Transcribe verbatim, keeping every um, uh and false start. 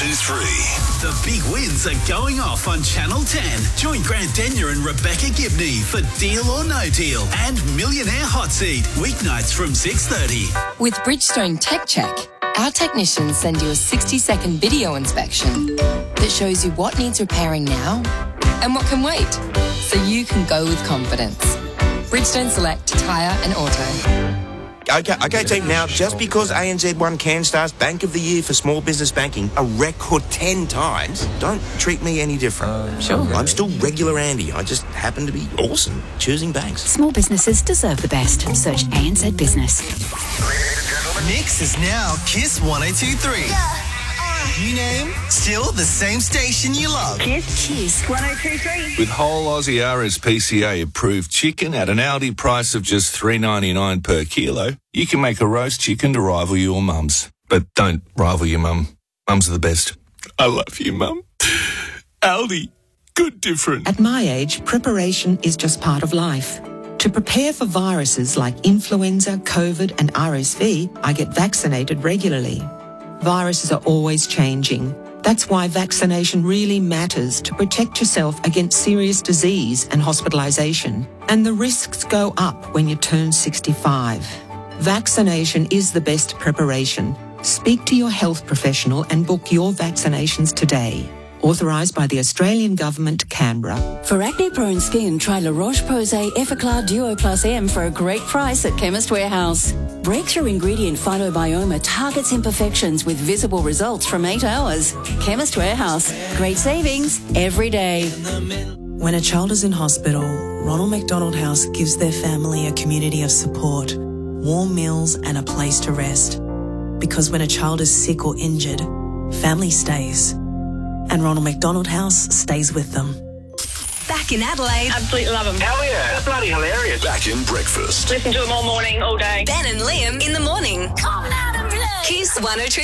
two three. The big wins are going off on Channel ten. Join Grant Denyer and Rebecca Gibney for Deal or No Deal and Millionaire Hot Seat, weeknights from six thirty. With Bridgestone Tech Check, our technicians send you a sixty-second video inspection that shows you what needs repairing now and what can wait, so you can go with confidence. Bridgestone Select Tyre and Auto. Okay, okay, team. Now, just because A N Z won CanStar's Bank of the Year for small business banking a record ten times, don't treat me any different. Uh, sure. I'm still regular Andy. I just happen to be awesome choosing banks. Small businesses deserve the best. Search A N Z Business. Mix is now Kiss one oh two three. Yeah. New name, still the same station you love. Kiss, Kiss one oh two three. With whole Aussie R S P C A approved chicken at an Aldi price of just three ninety-nine per kilo, you can make a roast chicken to rival your mum's. But don't rival your mum. Mums are the best. I love you, Mum. Aldi, good different. At my age, preparation is just part of life. To prepare for viruses like influenza, COVID and R S V, I get vaccinated regularly. Viruses are always changing. That's why vaccination really matters to protect yourself against serious disease and hospitalisation. And the risks go up when you turn sixty-five. Vaccination is the best preparation. Speak to your health professional and book your vaccinations today. Authorised by the Australian Government, Canberra. For acne-prone skin, try La Roche-Posay Effaclar Duo Plus M for a great price at Chemist Warehouse. Breakthrough ingredient Phytobioma targets imperfections with visible results from eight hours. Chemist Warehouse. Great savings every day. When a child is in hospital, Ronald McDonald House gives their family a community of support, warm meals and a place to rest. Because when a child is sick or injured, family stays. And Ronald McDonald House stays with them. Back in Adelaide. Absolutely love them. Hell yeah. They're bloody hilarious. Back in breakfast. Listen to them all morning, all day. Ben and Liam in the morning. Come out and play. Kiss one oh two.